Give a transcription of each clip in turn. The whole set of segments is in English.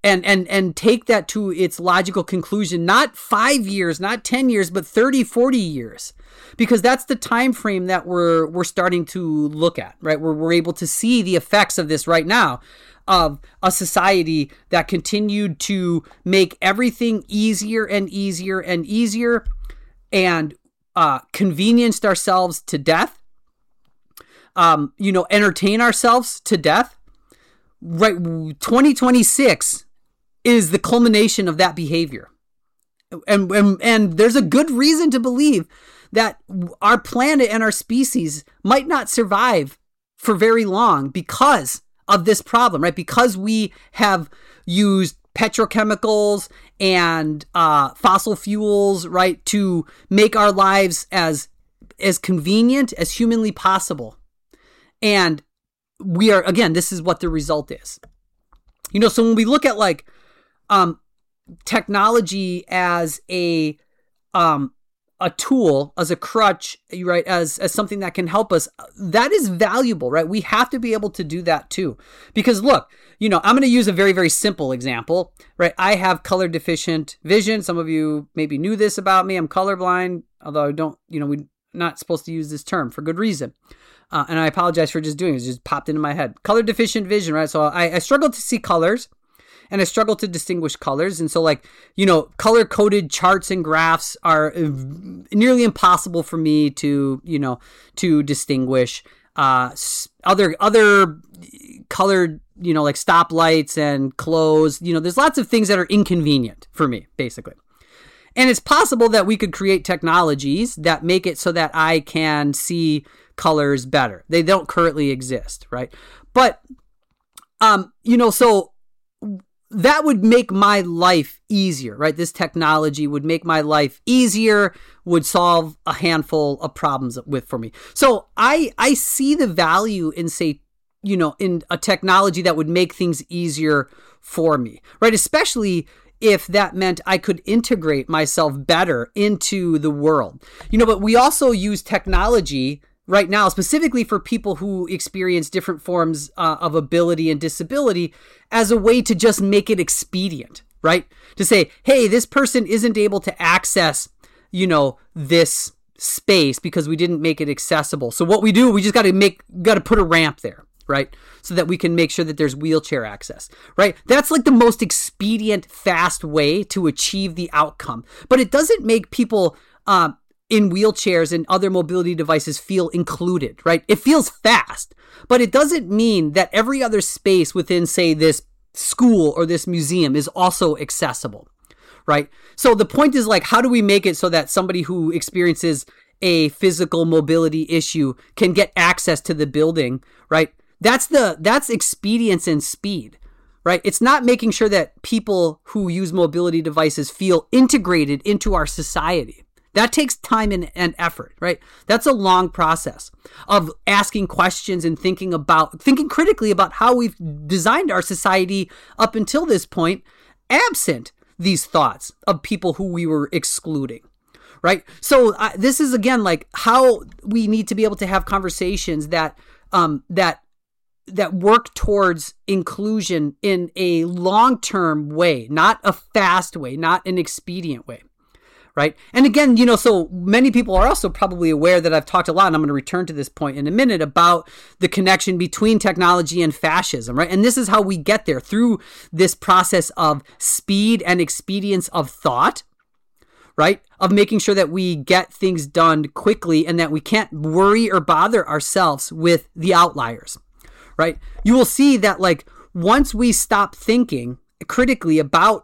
and take that to its logical conclusion, not 5 years, not 10 years, but 30, 40 years. Because that's the time frame that we're starting to look at, right? We're able to see the effects of this right now, of a society that continued to make everything easier and easier and easier, and convenienced ourselves to death, entertain ourselves to death. Right, 2026 is the culmination of that behavior. And there's a good reason to believe that our planet and our species might not survive for very long because of this problem, right? Because we have used petrochemicals and fossil fuels, right, to make our lives as convenient as humanly possible. And we are, again, this is what the result is. So when we look at technology as a tool, as a crutch, right, as something that can help us, that is valuable, right? We have to be able to do that too. Because look, I'm going to use a very, very simple example, right? I have color deficient vision. Some of you maybe knew this about me. I'm colorblind, although I don't, we're not supposed to use this term for good reason. And I apologize for just doing it. It just popped into my head. Color deficient vision, right? So I struggle to see colors, and I struggle to distinguish colors. And so color-coded charts and graphs are nearly impossible for me to distinguish. Other colored, like stoplights and clothes, there's lots of things that are inconvenient for me, basically. And it's possible that we could create technologies that make it so that I can see colors better. They don't currently exist, right? But, so that would make my life easier, right? This technology would make my life easier, would solve a handful of problems for me. So I see the value in, say, in a technology that would make things easier for me, right? Especially if that meant I could integrate myself better into the world. But we also use technology right now, specifically for people who experience different forms of ability and disability, as a way to just make it expedient, right? To say, hey, this person isn't able to access, this space because we didn't make it accessible. So what we do, we just got to put a ramp there, right? So that we can make sure that there's wheelchair access, right? That's like the most expedient, fast way to achieve the outcome. But it doesn't make people in wheelchairs and other mobility devices feel included, right? It feels fast, but it doesn't mean that every other space within, say, this school or this museum is also accessible, right? So the point is, how do we make it so that somebody who experiences a physical mobility issue can get access to the building, right? That's expedience and speed, right? It's not making sure that people who use mobility devices feel integrated into our society. That takes time and effort, right? That's a long process of asking questions and thinking critically about how we've designed our society up until this point, absent these thoughts of people who we were excluding, right? So this is, again, how we need to be able to have conversations that work towards inclusion in a long-term way, not a fast way, not an expedient way. Right. And again, so many people are also probably aware that I've talked a lot, and I'm going to return to this point in a minute, about the connection between technology and fascism. Right. And this is how we get there, through this process of speed and expedience of thought, right? Of making sure that we get things done quickly and that we can't worry or bother ourselves with the outliers. Right. You will see that once we stop thinking critically about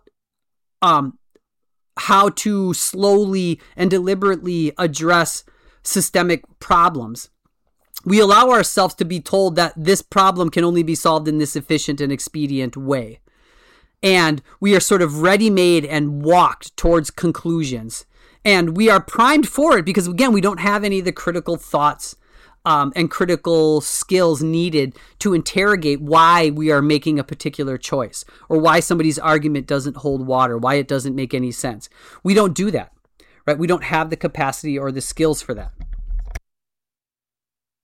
how to slowly and deliberately address systemic problems, we allow ourselves to be told that this problem can only be solved in this efficient and expedient way. And we are sort of ready-made and walked towards conclusions. And we are primed for it because, again, we don't have any of the critical thoughts and critical skills needed to interrogate why we are making a particular choice, or why somebody's argument doesn't hold water, why it doesn't make any sense. We don't do that, right? We don't have the capacity or the skills for that.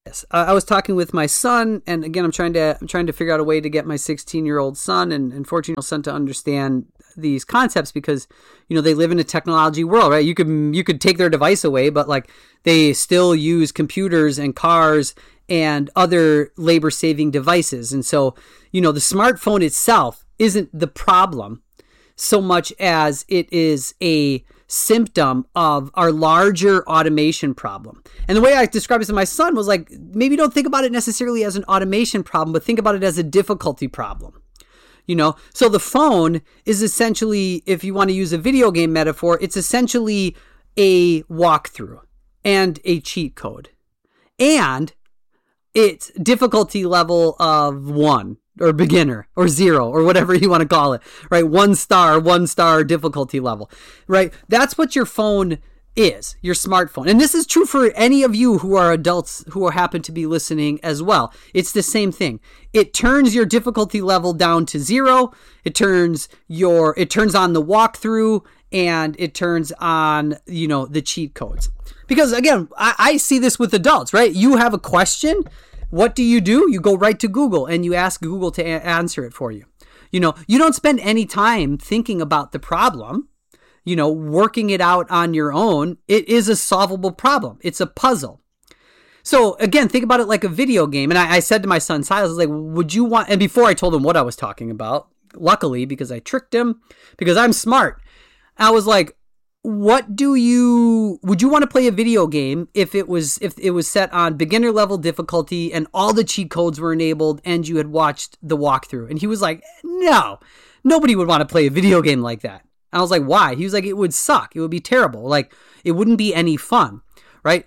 I was talking with my son, and again, I'm trying to figure out a way to get my 16-year-old son and 14-year-old son to understand these concepts, because they live in a technology world, right? You could take their device away, but like they still use computers and cars and other labor-saving devices, and so the smartphone itself isn't the problem so much as it is a symptom of our larger automation problem. And the way I described it to my son was like, maybe don't think about it necessarily as an automation problem, but think about it as a difficulty problem. So the phone is essentially, if you want to use a video game metaphor, it's essentially a walkthrough and a cheat code. And it's difficulty level of 1 or beginner or 0 or whatever you want to call it, right? 1 star difficulty level, right? That's what your phone is, your smartphone. And this is true for any of you who are adults who happen to be listening as well. It's the same thing. It turns your difficulty level down to 0. It turns on the walkthrough, and it turns on, the cheat codes. Because again, I see this with adults, right? You have a question. What do? You go right to Google and you ask Google to answer it for you. You don't spend any time thinking about the problem, working it out on your own. It is a solvable problem. It's a puzzle. So again, think about it like a video game. And I said to my son, Silas, I was like, would you want, and before I told him what I was talking about, luckily, because I tricked him, because I'm smart, I was like, would you want to play a video game if it was set on beginner level difficulty and all the cheat codes were enabled and you had watched the walkthrough? And he was like, no, nobody would want to play a video game like that. I was like, why? He was like, it would suck. It would be terrible. Like, it wouldn't be any fun, right?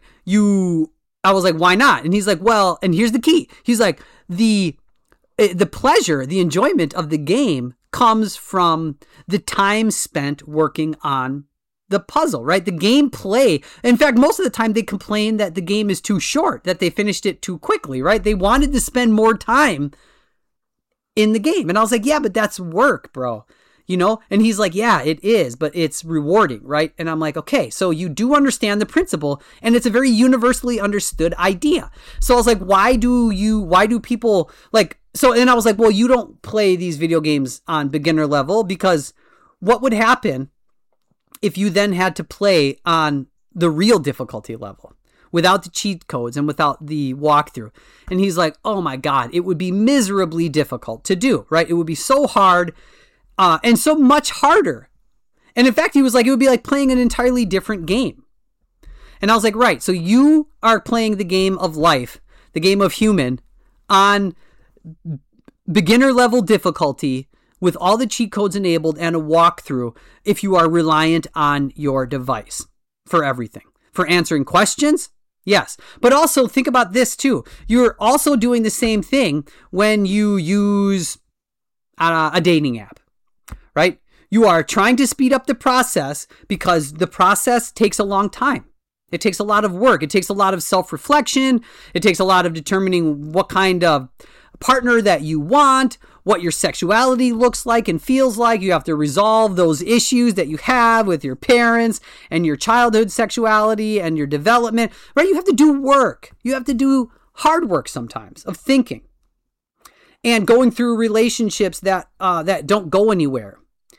I was like, why not? And he's like, well, and here's the key. He's like, the pleasure, the enjoyment of the game comes from the time spent working on the puzzle, right? The gameplay. In fact, most of the time they complain that the game is too short, that they finished it too quickly, right? They wanted to spend more time in the game. And I was like, yeah, but that's work, bro. And he's like, yeah, it is, but it's rewarding, right? And I'm like, okay, so you do understand the principle, and it's a very universally understood idea. So I was like, why do people like, so, and I was like, well, you don't play these video games on beginner level, because what would happen if you then had to play on the real difficulty level without the cheat codes and without the walkthrough? And he's like, oh my God, it would be miserably difficult to do, right? It would be so hard and so much harder. And in fact, he was like, it would be like playing an entirely different game. And I was like, right, so you are playing the game of life, the game of human, on beginner level difficulty with all the cheat codes enabled and a walkthrough if you are reliant on your device for everything. For answering questions, yes. But also think about this too. You're also doing the same thing when you use a dating app, right? You are trying to speed up the process because the process takes a long time. It takes a lot of work. It takes a lot of self-reflection. It takes a lot of determining what kind of partner that you want, what your sexuality looks like and feels like. You have to resolve those issues that you have with your parents and your childhood sexuality and your development, right? You have to do work. You have to do hard work sometimes of thinking and going through relationships that don't go anywhere,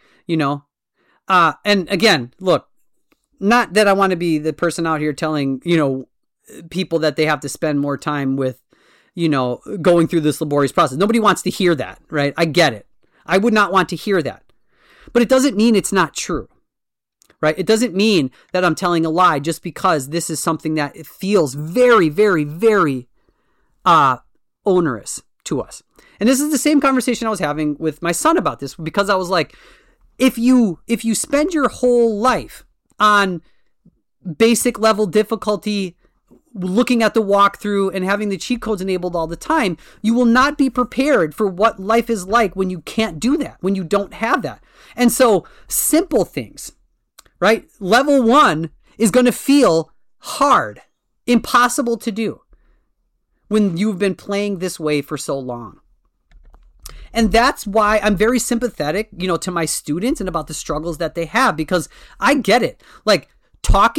and again, look, not that I want to be the person out here telling, people that they have to spend more time with, going through this laborious process. Nobody wants to hear that, right? I get it. I would not want to hear that. But it doesn't mean it's not true, right? It doesn't mean that I'm telling a lie just because this is something that it feels very, very, very onerous to us. And this is the same conversation I was having with my son about this, because I was like, if you spend your whole life on basic level difficulty, looking at the walkthrough and having the cheat codes enabled all the time, you will not be prepared for what life is like when you can't do that, when you don't have that. And so simple things, right? Level 1 is going to feel hard, impossible to do when you've been playing this way for so long. And that's why I'm very sympathetic, to my students and about the struggles that they have, because I get it. Like, talking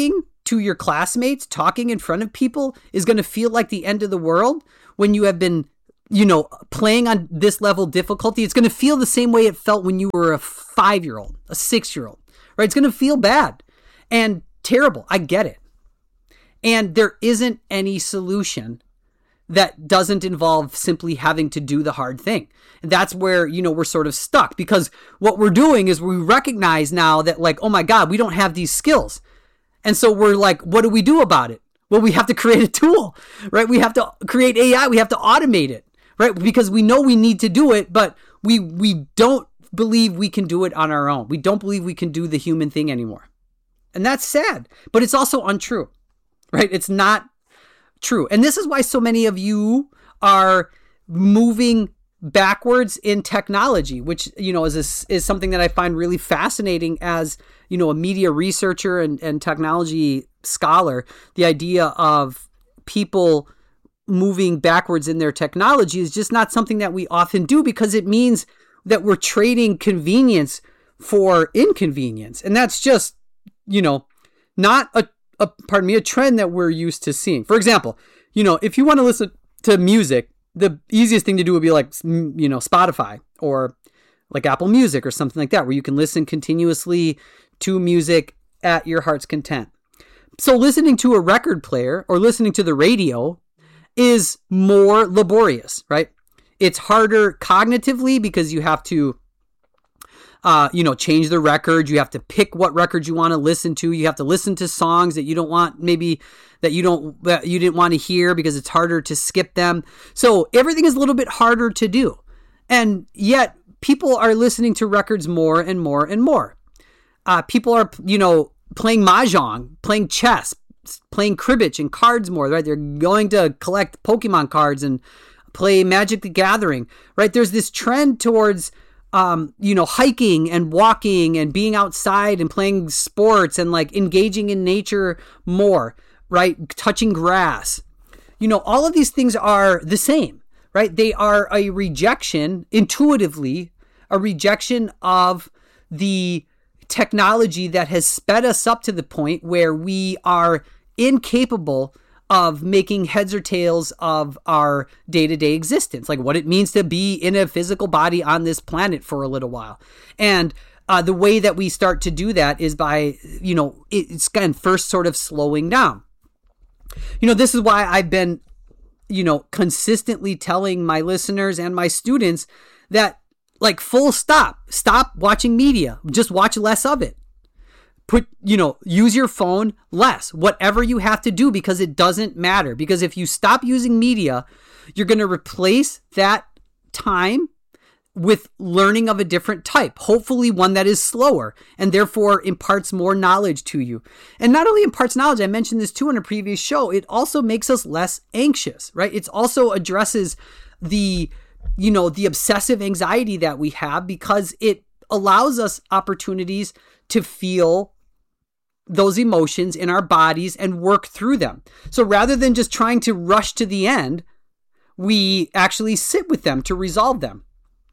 to your classmates, talking in front of people is going to feel like the end of the world when you have been, playing on this level of difficulty. It's going to feel the same way it felt when you were a 5-year-old, a 6-year-old, right? It's going to feel bad and terrible. I get it. And there isn't any solution that doesn't involve simply having to do the hard thing. And that's where, we're sort of stuck, because what we're doing is we recognize now that, like, oh my God, we don't have these skills. And so we're like, what do we do about it? Well, we have to create a tool, right? We have to create AI. We have to automate it, right? Because we know we need to do it, but we don't believe we can do it on our own. We don't believe we can do the human thing anymore. And that's sad, but it's also untrue, right? It's not true. And this is why so many of you are moving backwards in technology, which, is something that I find really fascinating as, a media researcher and technology scholar. The idea of people moving backwards in their technology is just not something that we often do, because it means that we're trading convenience for inconvenience. And that's just, not a trend that we're used to seeing. For example, if you want to listen to music, the easiest thing to do would be like, Spotify or like Apple Music or something like that, where you can listen continuously to music at your heart's content. So listening to a record player or listening to the radio is more laborious, right? It's harder cognitively because you have to change the record. You have to pick what record you want to listen to. You have to listen to songs that you don't want, maybe that you didn't want to hear, because it's harder to skip them. So everything is a little bit harder to do. And yet people are listening to records more and more and more. People are, playing mahjong, playing chess, playing cribbage and cards more, right? They're going to collect Pokemon cards and play Magic the Gathering, right? There's this trend towards hiking and walking and being outside and playing sports and like engaging in nature more, right? Touching grass. All of these things are the same, right? They are a rejection, intuitively, a rejection of the technology that has sped us up to the point where we are incapable of making heads or tails of our day-to-day existence, like what it means to be in a physical body on this planet for a little while. And the way that we start to do that is by, it's again, first sort of slowing down. This is why I've been, consistently telling my listeners and my students that, like, stop watching media, just watch less of it. Use your phone less, whatever you have to do, because it doesn't matter. Because if you stop using media, you're going to replace that time with learning of a different type, hopefully one that is slower and therefore imparts more knowledge to you. And not only imparts knowledge, I mentioned this too in a previous show, it also makes us less anxious, right? It also addresses the obsessive anxiety that we have, because it allows us opportunities to feel those emotions in our bodies and work through them. So rather than just trying to rush to the end, we actually sit with them to resolve them.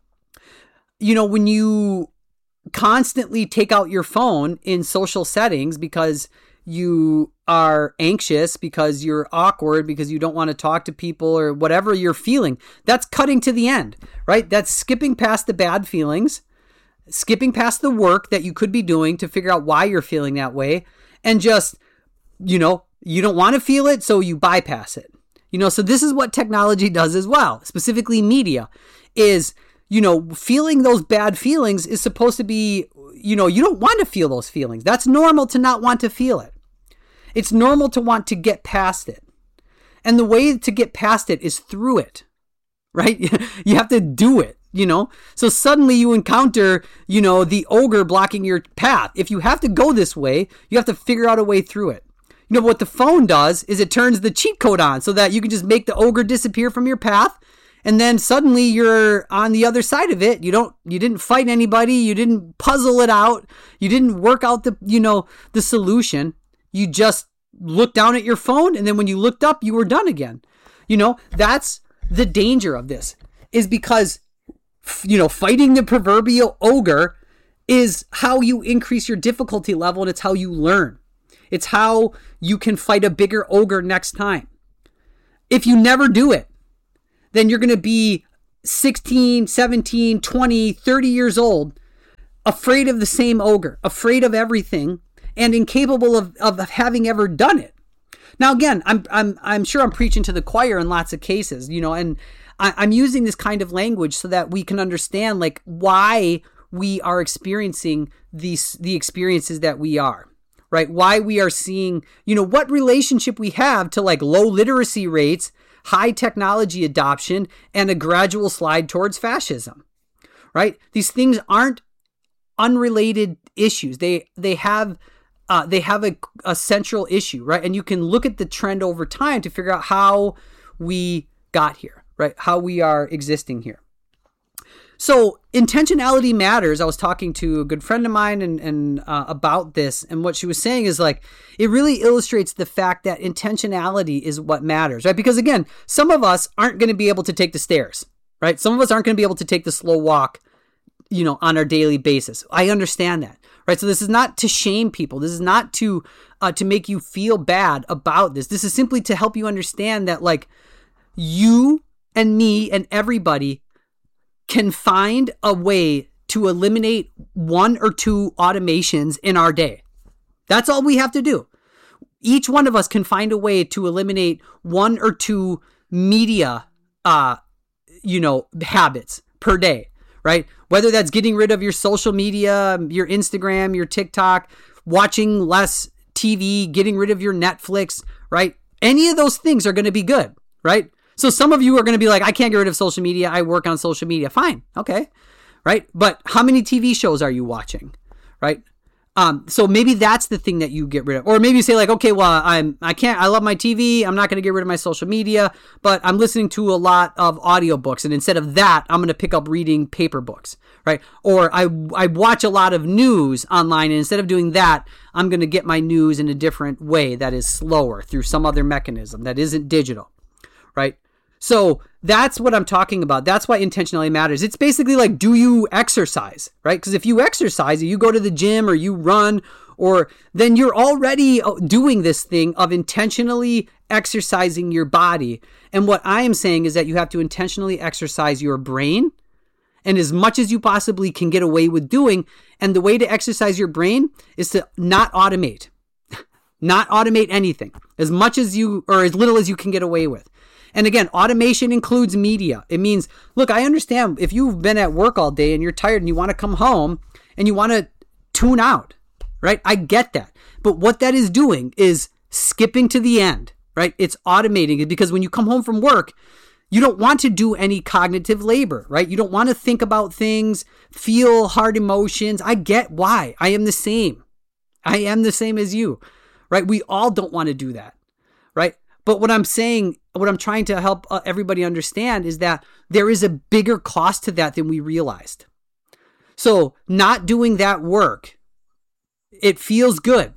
When you constantly take out your phone in social settings because you are anxious, because you're awkward, because you don't want to talk to people or whatever you're feeling, that's cutting to the end, right? That's skipping past the bad feelings, skipping past the work that you could be doing to figure out why you're feeling that way, and just, you don't want to feel it, so you bypass it. So this is what technology does as well, specifically media, is, feeling those bad feelings is supposed to be, you don't want to feel those feelings. That's normal to not want to feel it. It's normal to want to get past it. And the way to get past it is through it, right? You have to do it. So suddenly you encounter, the ogre blocking your path. If you have to go this way, you have to figure out a way through it. What the phone does is it turns the cheat code on so that you can just make the ogre disappear from your path. And then suddenly you're on the other side of it. You didn't fight anybody. You didn't puzzle it out. You didn't work out the solution. You just looked down at your phone. And then when you looked up, you were done again. That's the danger of this, is because fighting the proverbial ogre is how you increase your difficulty level, and it's how you learn. It's how you can fight a bigger ogre next time. If you never do it, then you're going to be 16, 17, 20, 30 years old, afraid of the same ogre, afraid of everything, and incapable of having ever done it. Now, again, I'm sure I'm preaching to the choir in lots of cases, and I'm using this kind of language so that we can understand like why we are experiencing the experiences that we are, right? Why we are seeing, what relationship we have to like low literacy rates, high technology adoption, and a gradual slide towards fascism, right? These things aren't unrelated issues. They have a central issue, right? And you can look at the trend over time to figure out how we got here, right? How we are existing here. So intentionality matters. I was talking to a good friend of mine and about this, and what she was saying is like, it really illustrates the fact that intentionality is what matters, right? Because again, some of us aren't going to be able to take the stairs, right? Some of us aren't going to be able to take the slow walk, on our daily basis. I understand that, right? So this is not to shame people. This is not to make you feel bad about this. This is simply to help you understand that like you and me and everybody can find a way to eliminate 1 or 2 automations in our day. That's all we have to do. Each one of us can find a way to eliminate 1 or 2 media, habits per day, right? Whether that's getting rid of your social media, your Instagram, your TikTok, watching less TV, getting rid of your Netflix, right? Any of those things are going to be good, right? So some of you are going to be like, I can't get rid of social media. I work on social media. Fine. Okay. Right. But how many TV shows are you watching? Right. So maybe that's the thing that you get rid of. Or maybe you say like, okay, well, I love my TV. I'm not going to get rid of my social media, but I'm listening to a lot of audiobooks. And instead of that, I'm going to pick up reading paper books. Right. Or I watch a lot of news online. And instead of doing that, I'm going to get my news in a different way that is slower through some other mechanism that isn't digital. Right. So that's what I'm talking about. That's why intentionality matters. It's basically like, do you exercise, right? Because if you exercise, you go to the gym or you run, or then you're already doing this thing of intentionally exercising your body. And what I am saying is that you have to intentionally exercise your brain, and as much as you possibly can get away with doing. And the way to exercise your brain is to not automate, not automate anything, as much as you, or as little as you can get away with. And again, automation includes media. It means, look, I understand if you've been at work all day and you're tired and you want to come home and you want to tune out, right? I get that. But what that is doing is skipping to the end, right? It's automating it, because when you come home from work, you don't want to do any cognitive labor, right? You don't want to think about things, feel hard emotions. I get why. I am the same. I am the same as you, right? We all don't want to do that, right? But what I'm saying, what I'm trying to help everybody understand is that there is a bigger cost to that than we realized. So not doing that work, it feels good.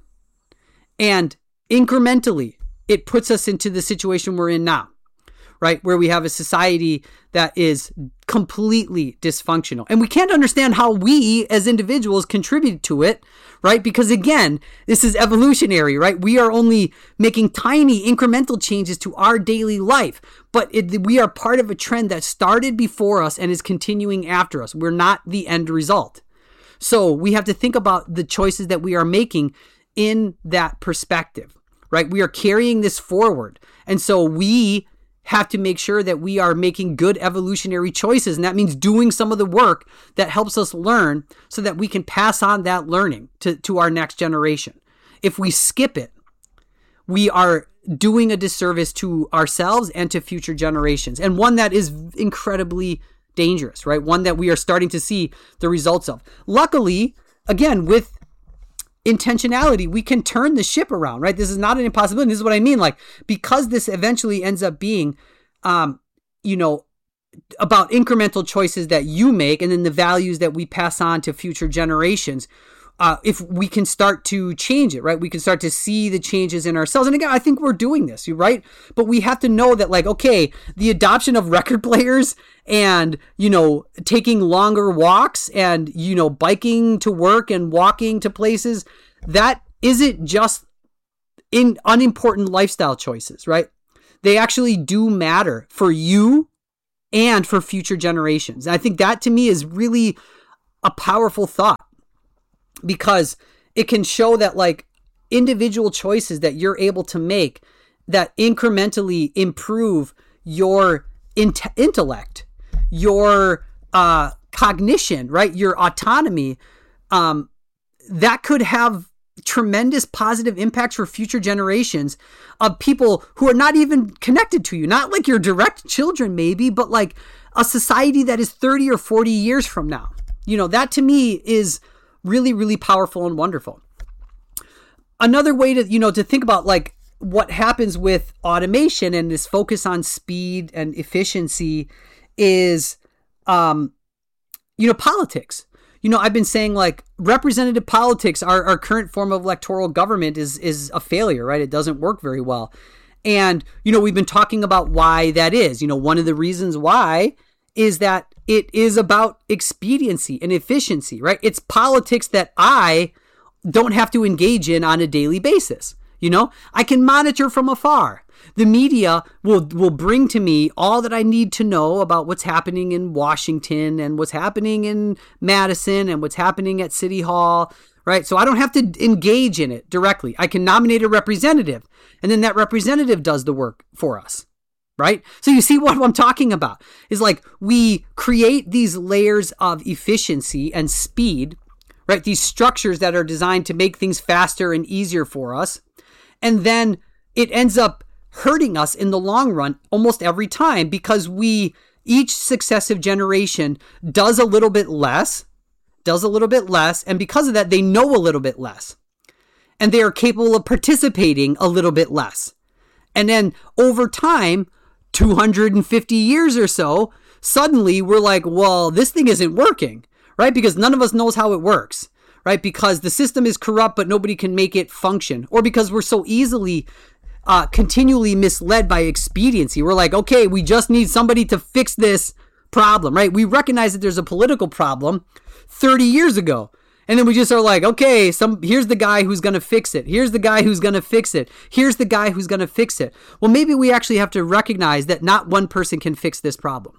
And incrementally, it puts us into the situation we're in now, right? Where we have a society that is completely dysfunctional. And we can't understand how we as individuals contribute to it, right? Because again, this is evolutionary, right? We are only making tiny incremental changes to our daily life, but we are part of a trend that started before us and is continuing after us. We're not the end result. So we have to think about the choices that we are making in that perspective, right? We are carrying this forward. And so we have to make sure that we are making good evolutionary choices. And that means doing some of the work that helps us learn so that we can pass on that learning to our next generation. If we skip it, we are doing a disservice to ourselves and to future generations. And one that is incredibly dangerous, right? One that we are starting to see the results of. Luckily, again, with intentionality, we can turn the ship around, right? This is not an impossibility. This is what I mean. Like, because this eventually ends up being, about incremental choices that you make and then the values that we pass on to future generations. If we can start to change it, right? We can start to see the changes in ourselves. And again, I think we're doing this, right? But we have to know that, like, okay, the adoption of record players and, taking longer walks and, biking to work and walking to places, that isn't just in unimportant lifestyle choices, right? They actually do matter for you and for future generations. And I think that to me is really a powerful thought, because it can show that like individual choices that you're able to make that incrementally improve your intellect, your cognition, right? Your autonomy, that could have tremendous positive impacts for future generations of people who are not even connected to you, not like your direct children maybe, but like a society that is 30 or 40 years from now. That to me is really, really powerful and wonderful. Another way to, to think about like what happens with automation and this focus on speed and efficiency is, politics. I've been saying like representative politics, our current form of electoral government is a failure, right? It doesn't work very well. And, we've been talking about why that is. One of the reasons why is that it is about expediency and efficiency, right? It's politics that I don't have to engage in on a daily basis. I can monitor from afar. The media will bring to me all that I need to know about what's happening in Washington and what's happening in Madison and what's happening at City Hall, right? So I don't have to engage in it directly. I can nominate a representative, and then that representative does the work for us, right? So you see what I'm talking about is like we create these layers of efficiency and speed, right? These structures that are designed to make things faster and easier for us. And then it ends up hurting us in the long run almost every time, because each successive generation does a little bit less, and because of that, they know a little bit less, and they are capable of participating a little bit less. And then over time, 250 years or so, suddenly we're like, well, this thing isn't working, right? Because none of us knows how it works, right? Because the system is corrupt, but nobody can make it function, or because we're so easily continually misled by expediency. We're like, okay, we just need somebody to fix this problem, right? We recognize that there's a political problem 30 years ago. And then we just are like, okay, here's the guy who's going to fix it. Here's the guy who's going to fix it. Here's the guy who's going to fix it. Well, maybe we actually have to recognize that not one person can fix this problem.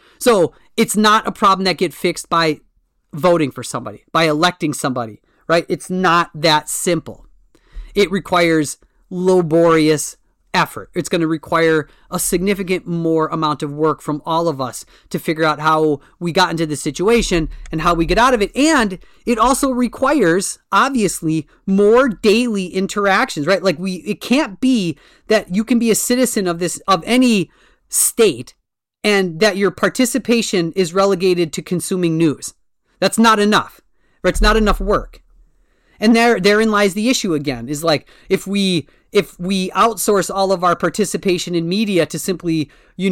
So it's not a problem that gets fixed by voting for somebody, by electing somebody, right? It's not that simple. It requires laborious effort. It's going to require a significant more amount of work from all of us to figure out how we got into this situation and how we get out of it. And it also requires, obviously, more daily interactions, right? Like it can't be that you can be a citizen of any state and that your participation is relegated to consuming news. That's not enough, right? It's not enough work. And therein lies the issue again, is like if we outsource all of our participation in media to simply,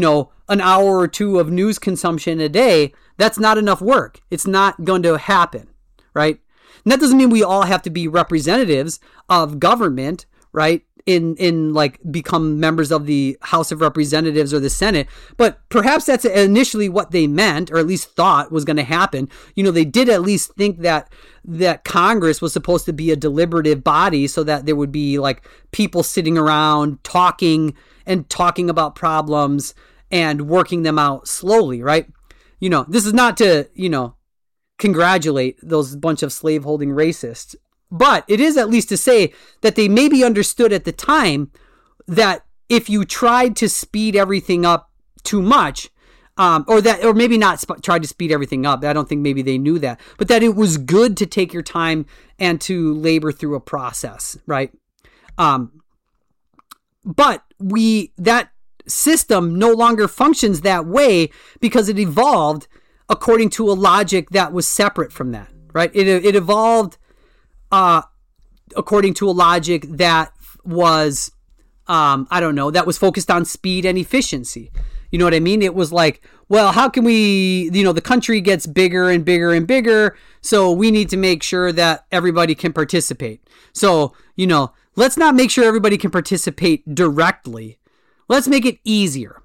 an hour or two of news consumption a day, that's not enough work. It's not going to happen, right? And that doesn't mean we all have to be representatives of government, right? In like become members of the House of Representatives or the Senate, but perhaps that's initially what they meant, or at least thought was going to happen. They did at least think that Congress was supposed to be a deliberative body, so that there would be like people sitting around talking about problems and working them out slowly, right? This is not to, congratulate those bunch of slaveholding racists. But it is at least to say that they maybe understood at the time that if you tried to speed everything up too much, or maybe not tried to speed everything up. I don't think maybe they knew that, but that it was good to take your time and to labor through a process, right? But that system no longer functions that way because it evolved according to a logic that was separate from that, right? It evolved according to a logic that was, that was focused on speed and efficiency. You know what I mean? It was like, well, how can we, the country gets bigger and bigger and bigger, so we need to make sure that everybody can participate. So, let's not make sure everybody can participate directly. Let's make it easier.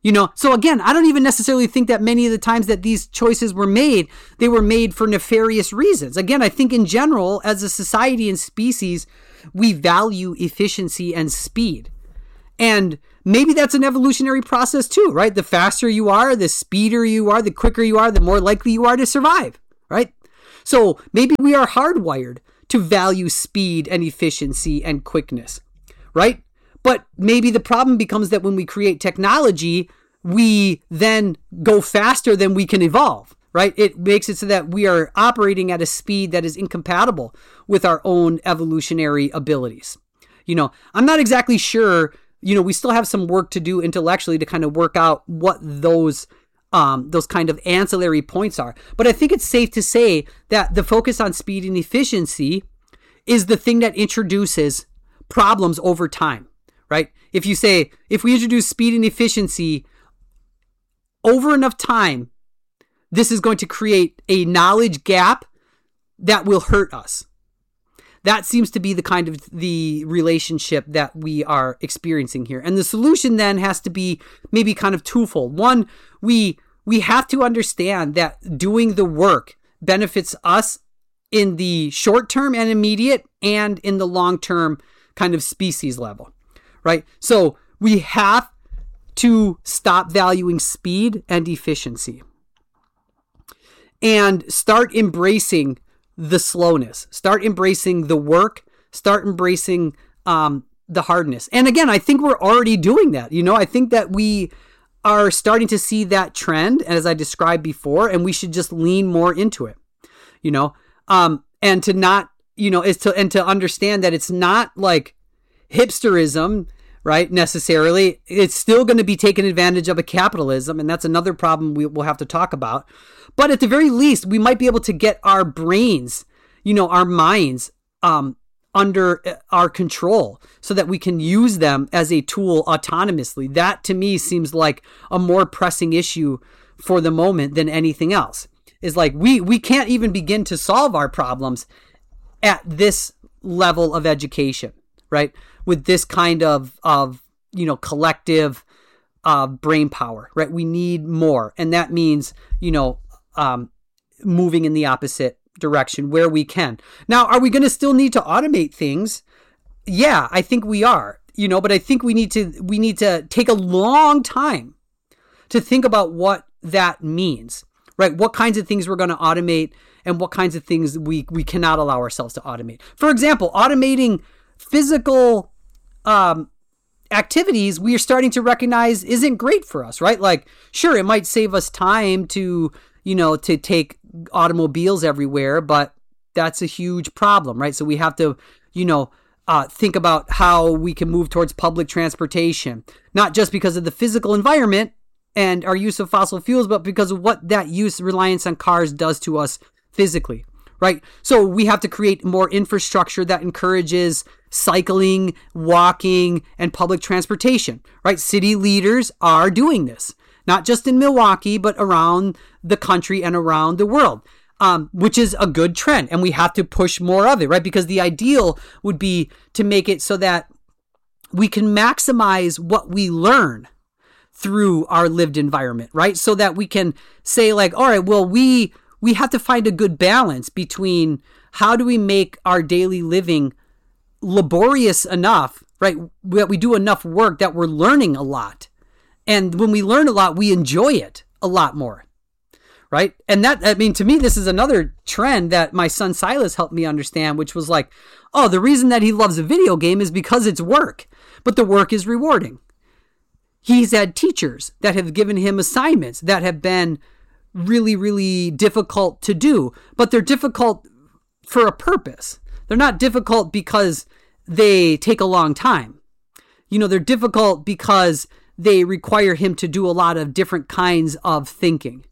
So again, I don't even necessarily think that many of the times that these choices were made, they were made for nefarious reasons. Again, I think in general, as a society and species, we value efficiency and speed. And maybe that's an evolutionary process too, right? The faster you are, the speedier you are, the quicker you are, the more likely you are to survive, right? So maybe we are hardwired to value speed and efficiency and quickness, right? But maybe the problem becomes that when we create technology, we then go faster than we can evolve, right? It makes it so that we are operating at a speed that is incompatible with our own evolutionary abilities. I'm not exactly sure, we still have some work to do intellectually to kind of work out what those kind of ancillary points are. But I think it's safe to say that the focus on speed and efficiency is the thing that introduces problems over time. Right? If we introduce speed and efficiency over enough time, this is going to create a knowledge gap that will hurt us. That seems to be the kind of the relationship that we are experiencing here. And the solution then has to be maybe kind of twofold. One, we have to understand that doing the work benefits us in the short term and immediate and in the long term kind of species level. Right? So we have to stop valuing speed and efficiency and start embracing the slowness, start embracing the work, start embracing the hardness. And again, I think we're already doing that. I think that we are starting to see that trend, as I described before, and we should just lean more into it, and to not, and to understand that it's not like hipsterism, right? Necessarily. It's still going to be taking advantage of a capitalism. And that's another problem we'll have to talk about. But at the very least, we might be able to get our brains, our minds, under our control so that we can use them as a tool autonomously. That to me seems like a more pressing issue for the moment than anything else. Is like we can't even begin to solve our problems at this level of education, right? With this kind of collective brain power, right? We need more. And that means, moving in the opposite direction where we can. Now, are we going to still need to automate things? Yeah, I think we are, but I think we need to take a long time to think about what that means, right? What kinds of things we're going to automate and what kinds of things we cannot allow ourselves to automate. For example, automating physical activities we are starting to recognize isn't great for us, right? Like, sure, it might save us time to take automobiles everywhere, but that's a huge problem, right? So we have to, think about how we can move towards public transportation, not just because of the physical environment and our use of fossil fuels, but because of what that reliance on cars does to us physically, right? So we have to create more infrastructure that encourages cycling, walking, and public transportation, right? City leaders are doing this, not just in Milwaukee, but around the country and around the world, which is a good trend. And we have to push more of it, right? Because the ideal would be to make it so that we can maximize what we learn through our lived environment, right? So that we can say like, all right, well, we have to find a good balance between how do we make our daily living laborious enough, right? That we do enough work that we're learning a lot. And when we learn a lot, we enjoy it a lot more, right? And to me, this is another trend that my son Silas helped me understand, which was like, oh, the reason that he loves a video game is because it's work, but the work is rewarding. He's had teachers that have given him assignments that have been really, really difficult to do, but they're difficult for a purpose. They're not difficult because they take a long time. They're difficult because they require him to do a lot of different kinds of thinking.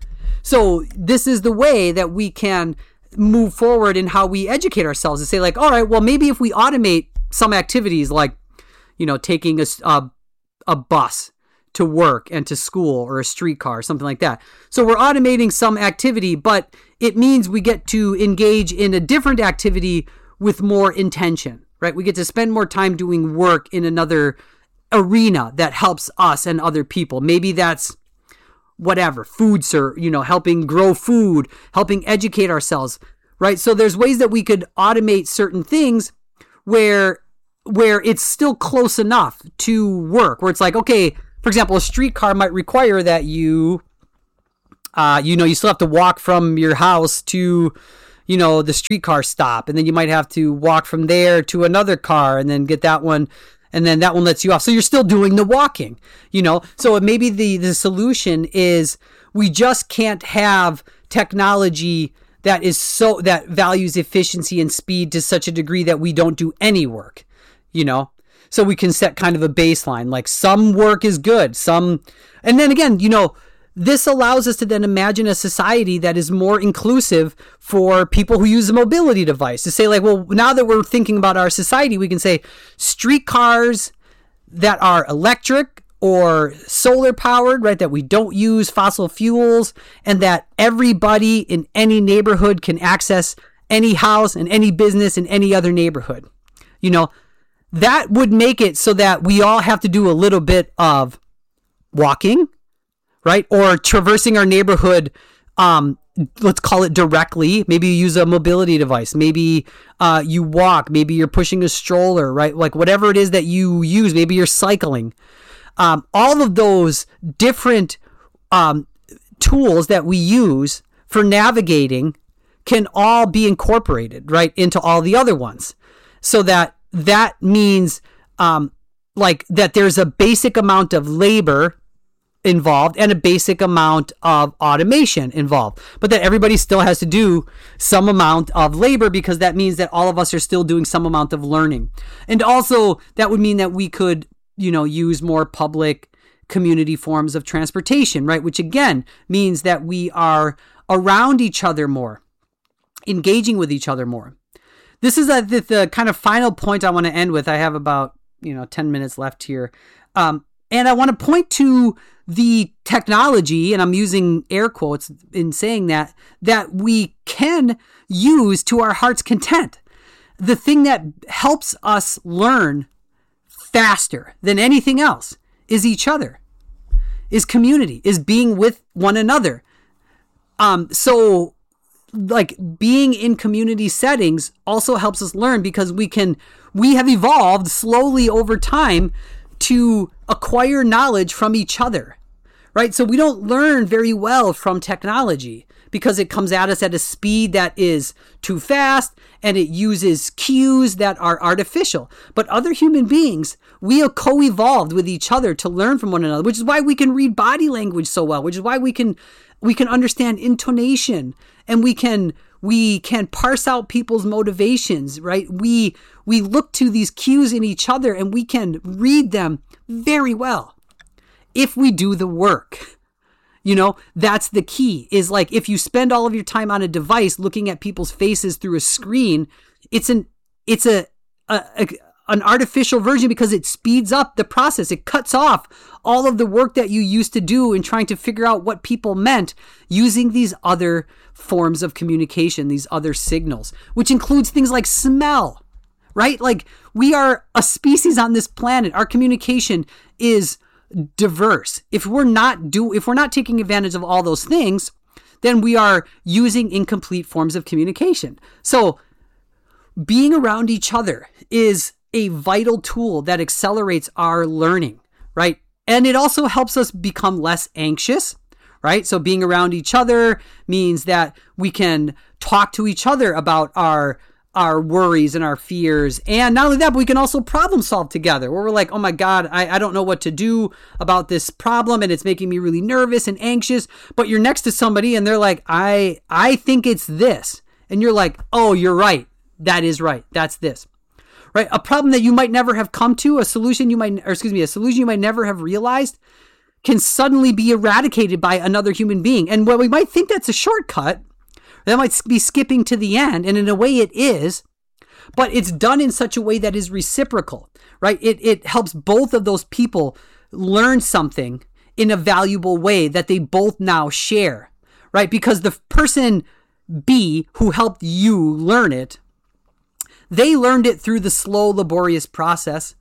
So this is the way that we can move forward in how we educate ourselves and say like, all right, well, maybe if we automate some activities like, taking a bus to work and to school or a streetcar, something like that. So we're automating some activity, but it means we get to engage in a different activity with more intention, right? We get to spend more time doing work in another arena that helps us and other people. Maybe that's whatever, helping grow food, helping educate ourselves, right? So there's ways that we could automate certain things where it's still close enough to work, where it's like, okay, for example, a streetcar might require that you still have to walk from your house to, the streetcar stop. And then you might have to walk from there to another car and then get that one. And then that one lets you off. So you're still doing the walking, So maybe the solution is we just can't have technology that values efficiency and speed to such a degree that we don't do any work, So we can set kind of a baseline, like some work is good, and then again, this allows us to then imagine a society that is more inclusive for people who use a mobility device. To say like, well, now that we're thinking about our society, we can say streetcars that are electric or solar powered, right? That we don't use fossil fuels, and that everybody in any neighborhood can access any house and any business in any other neighborhood. That would make it so that we all have to do a little bit of walking, right? Or traversing our neighborhood, let's call it directly. Maybe you use a mobility device. Maybe you walk. Maybe you're pushing a stroller, right? Like whatever it is that you use. Maybe you're cycling. All of those different tools that we use for navigating can all be incorporated, right, into all the other ones. So that means that there's a basic amount of labor involved and a basic amount of automation involved, but that everybody still has to do some amount of labor, because that means that all of us are still doing some amount of learning. And also that would mean that we could, use more public community forms of transportation, right? Which again means that we are around each other more, engaging with each other more. This is the kind of final point I want to end with. I have about 10 minutes left here. And I want to point to the technology, and I'm using air quotes in saying that we can use to our heart's content. The thing that helps us learn faster than anything else is each other, is community, is being with one another. So like being in community settings also helps us learn, because we have evolved slowly over time to acquire knowledge from each other, right? So we don't learn very well from technology because it comes at us at a speed that is too fast, and it uses cues that are artificial. But other human beings, we have co-evolved with each other to learn from one another, which is why we can read body language so well, which is why we can understand intonation, and we can parse out people's motivations, right? We look to these cues in each other, and we can read them very well if we do the work. That's the key, is like if you spend all of your time on a device looking at people's faces through a screen, it's an artificial version, because it speeds up the process. It cuts off all of the work that you used to do in trying to figure out what people meant using these other forms of communication, these other signals, which includes things like smell, right? Like we are a species on this planet. Our communication is diverse. If we're not taking advantage of all those things, then we are using incomplete forms of communication. So being around each other is a vital tool that accelerates our learning, right? And it also helps us become less anxious, right? So being around each other means that we can talk to each other about our worries and our fears. And not only that, but we can also problem solve together, where we're like, oh my God, I don't know what to do about this problem, and it's making me really nervous and anxious. But you're next to somebody and they're like, I think it's this. And you're like, oh, you're right. That is right. That's this. Right? A problem that you might never have come to, a solution you might never have realized, can suddenly be eradicated by another human being. And while we might think that's a shortcut, that might be skipping to the end, and in a way it is, but it's done in such a way that is reciprocal, right? It helps both of those people learn something in a valuable way that they both now share, right? Because the person B who helped you learn it, they learned it through the slow, laborious process,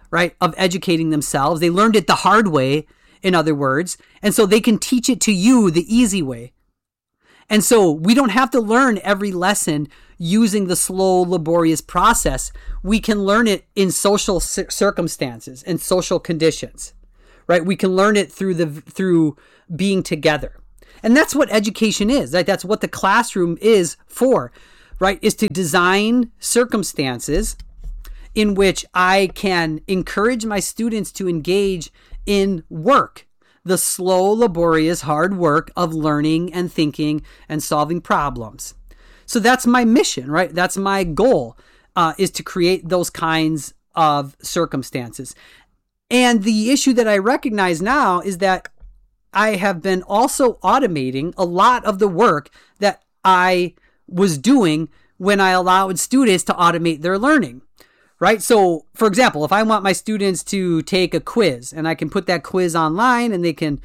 right, of educating themselves. They learned it the hard way, in other words, and so they can teach it to you the easy way. And so we don't have to learn every lesson using the slow, laborious process. We can learn it in social circumstances and social conditions, right? We can learn it through being together. And that's what education is, right? That's what the classroom is for, right? Is to design circumstances in which I can encourage my students to engage in work, the slow, laborious, hard work of learning and thinking and solving problems. So that's my mission, right? That's my goal, is to create those kinds of circumstances. And the issue that I recognize now is that I have been also automating a lot of the work that I was doing when I allowed students to automate their learning. Right? So, for example, if I want my students to take a quiz and I can put that quiz online and it can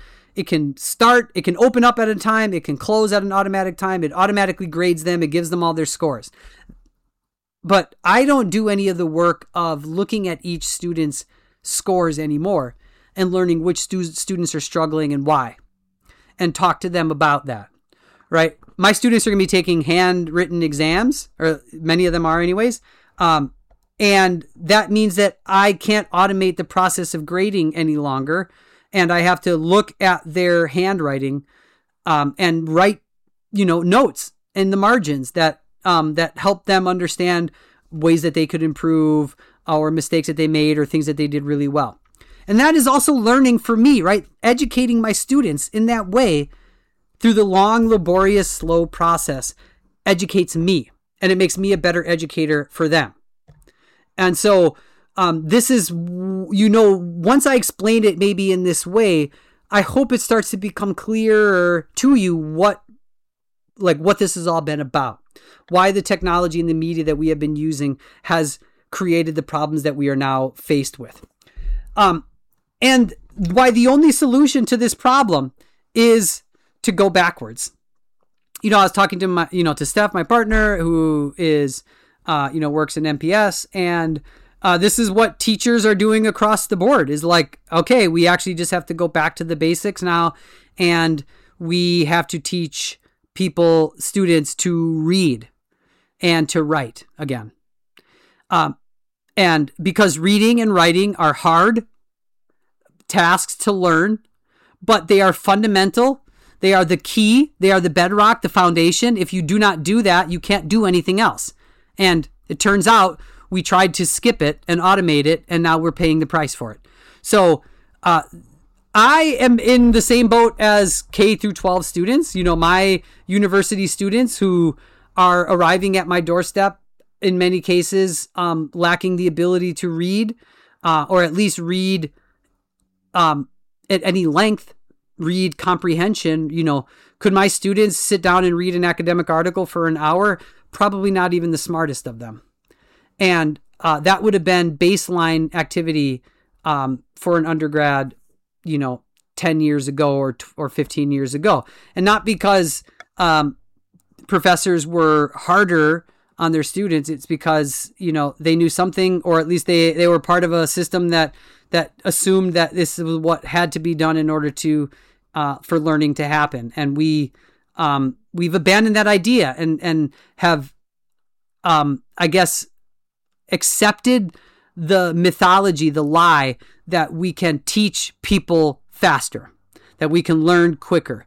open up at a time, it can close at an automatic time, it automatically grades them, it gives them all their scores. But I don't do any of the work of looking at each student's scores anymore and learning which students are struggling and why, and talk to them about that, right? My students are going to be taking handwritten exams, or many of them are anyways, and that means that I can't automate the process of grading any longer. And I have to look at their handwriting and write, notes in the margins that help them understand ways that they could improve or mistakes that they made or things that they did really well. And that is also learning for me, right? Educating my students in that way through the long, laborious, slow process educates me. And it makes me a better educator for them. And so this is, once I explained it maybe in this way, I hope it starts to become clearer to you what this has all been about. Why the technology and the media that we have been using has created the problems that we are now faced with. And why the only solution to this problem is to go backwards. I was talking to to Steph, my partner, who is works in MPS. And this is what teachers are doing across the board is like, okay, we actually just have to go back to the basics now. And we have to teach students to read and to write again. And because reading and writing are hard tasks to learn, but they are fundamental. They are the key. They are the bedrock, the foundation. If you do not do that, you can't do anything else. And it turns out we tried to skip it and automate it, and now we're paying the price for it. So I am in the same boat as K through 12 students, my university students who are arriving at my doorstep in many cases lacking the ability to read or at least read at any length, read comprehension. Could my students sit down and read an academic article for an hour? Probably not even the smartest of them. And that would have been baseline activity for an undergrad, 10 years ago or 15 years ago. And not because professors were harder on their students. It's because, they knew something, or at least they were part of a system that assumed that this was what had to be done in order to for learning to happen. And we've abandoned that idea and have, I guess, accepted the mythology, the lie that we can teach people faster, that we can learn quicker.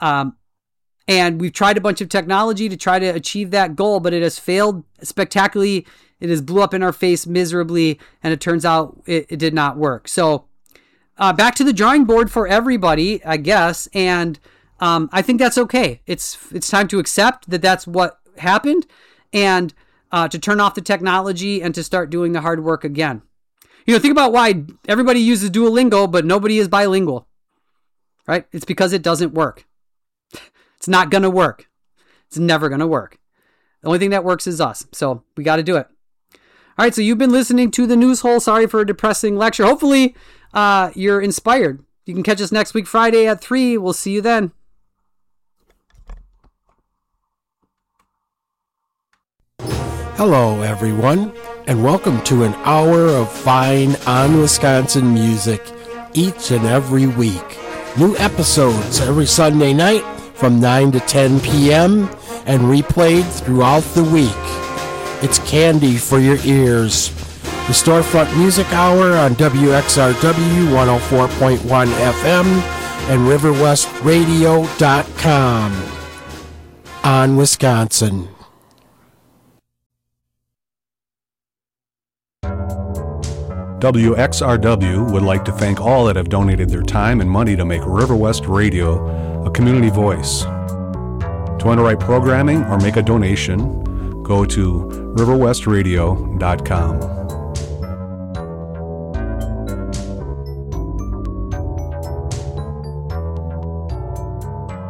And we've tried a bunch of technology to try to achieve that goal, but it has failed spectacularly. It has blew up in our face miserably, and it turns out it did not work. So back to the drawing board for everybody, I guess. And I think that's okay. It's time to accept that that's what happened, and to turn off the technology and to start doing the hard work again. Think about why everybody uses Duolingo, but nobody is bilingual, right? It's because it doesn't work. It's not going to work. It's never going to work. The only thing that works is us. So we got to do it. All right. So you've been listening to the News Hole. Sorry for a depressing lecture. Hopefully you're inspired. You can catch us next week, Friday at 3. We'll see you then. Hello, everyone. and welcome to an hour of fine on Wisconsin music each and every week. New episodes every Sunday night from 9 to 10 p.m. and replayed throughout the week. It's candy for your ears. The Storefront Music Hour on WXRW 104.1 FM and RiverWestRadio.com on Wisconsin. WXRW would like to thank all that have donated their time and money to make River West Radio a community voice. To underwrite programming or make a donation, go to riverwestradio.com.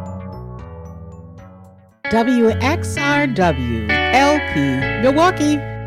WXRW LP Milwaukee.